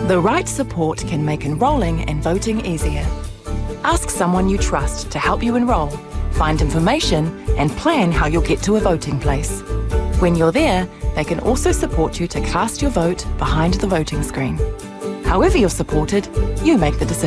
The right support can make enrolling and voting easier. Ask someone you trust to help you enrol, find information, and plan how you'll get to a voting place. When you're there, they can also support you to cast your vote behind the voting screen. However you're supported, you make the decision.